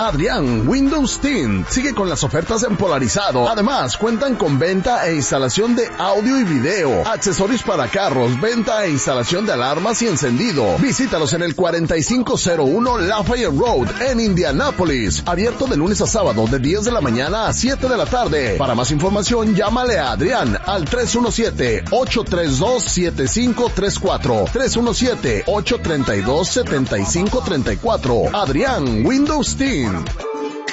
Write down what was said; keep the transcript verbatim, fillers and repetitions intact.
Adrián Windows Tint sigue con las ofertas en polarizado. Además, cuentan con venta e instalación de audio y video, accesorios para carros, venta e instalación de alarmas y encendido. Visítalos en el cuarenta y cinco cero uno Lafayette Road en Indianápolis. Abierto de lunes a sábado de diez de la mañana a siete de la tarde. Para más información, llámale a Adrián al tres uno siete, ocho tres dos, siete cinco tres cuatro. tres uno siete, ocho tres dos, siete cinco tres cuatro. Adrián Windows Team.